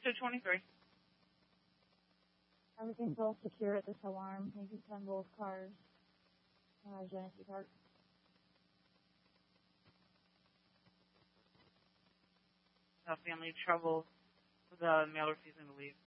223. Everything's all secure at this alarm. Thank you, 10 both cars. Genesee Park. Family trouble. The mail refusing to leave.